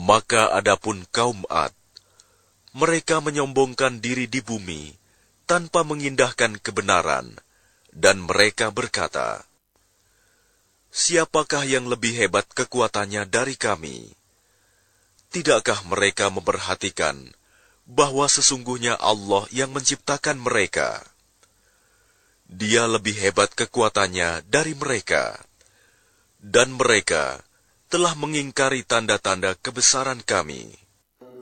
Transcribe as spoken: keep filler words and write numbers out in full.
Maka adapun kaum Ad, mereka menyombongkan diri di bumi tanpa mengindahkan kebenaran, dan mereka berkata, "Siapakah yang lebih hebat kekuatannya dari kami?" Tidakkah mereka memperhatikan bahwa sesungguhnya Allah yang menciptakan mereka? Dia lebih hebat kekuatannya dari mereka, dan mereka telah mengingkari tanda-tanda kebesaran kami.